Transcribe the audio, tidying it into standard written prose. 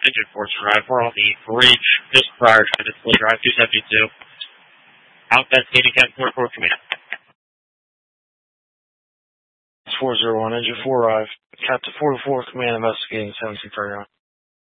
Engine 4's drive. We're on the bridge just prior to Display Drive 272. Investigating Captain 44 Command. 401, Engine 4 arrived. Captain 44 Command investigating 1739.